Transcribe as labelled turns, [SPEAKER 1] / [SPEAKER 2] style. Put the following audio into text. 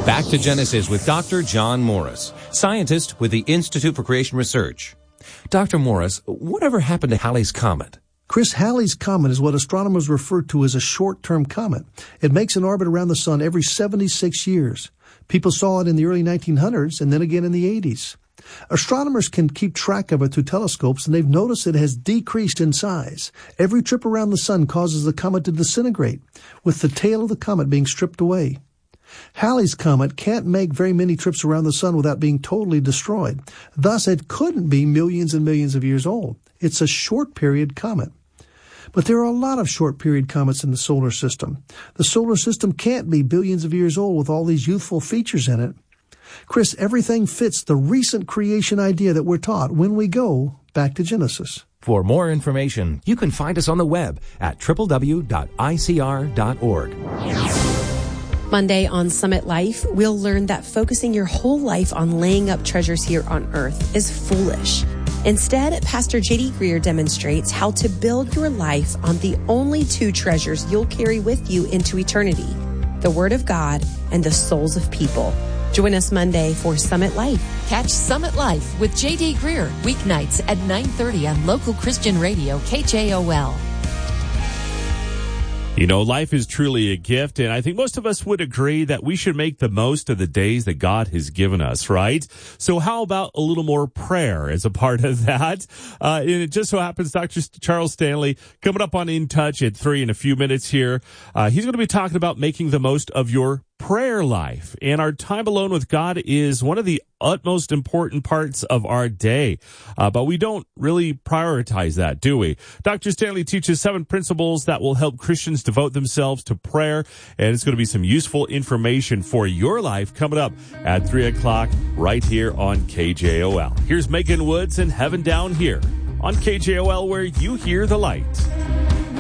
[SPEAKER 1] Back to Genesis with Dr. John Morris, scientist with the Institute for Creation Research. Dr. Morris, whatever happened to Halley's Comet?
[SPEAKER 2] Chris, Halley's Comet is what astronomers refer to as a short-term comet. It makes an orbit around the sun every 76 years. People saw it in the early 1900s and then again in the 80s. Astronomers can keep track of it through telescopes, and they've noticed it has decreased in size. Every trip around the sun causes the comet to disintegrate, with the tail of the comet being stripped away. Halley's Comet can't make very many trips around the sun without being totally destroyed. Thus, it couldn't be millions and millions of years old. It's a short-period comet. But there are a lot of short-period comets in the solar system. The solar system can't be billions of years old with all these youthful features in it. Chris, everything fits the recent creation idea that we're taught when we go back to Genesis.
[SPEAKER 1] For more information, you can find us on the web at www.icr.org.
[SPEAKER 3] Monday on Summit Life, we'll learn that focusing your whole life on laying up treasures here on earth is foolish. Instead, Pastor J.D. Greer demonstrates how to build your life on the only two treasures you'll carry with you into eternity, the Word of God and the souls of people. Join us Monday for Summit Life.
[SPEAKER 4] Catch Summit Life with J.D. Greer, weeknights at 9:30 on local Christian radio KJOL.
[SPEAKER 5] You know, life is truly a gift, and I think most of us would agree that we should make the most of the days that God has given us, right? So how about a little more prayer as a part of that? And it just so happens Dr. Charles Stanley coming up on In Touch at 3 in a few minutes here. He's going to be talking about making the most of your prayer life. And our time alone with God is one of the utmost important parts of our day. But we don't really prioritize that, do we? Dr. Stanley teaches 7 principles that will help Christians devote themselves to prayer. And it's going to be some useful information for your life coming up at 3 o'clock right here on KJOL. Here's Megan Woods and Heaven Down Here on KJOL, where you hear the light.